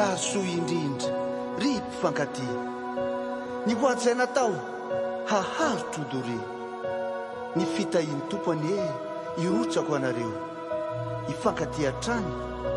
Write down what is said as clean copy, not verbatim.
raha soa indrindra ry mpifankatia. Ny hoan-tsaina tao haharo todore. Ny fitahiany tompony irotsako anareo. Ifankatia trany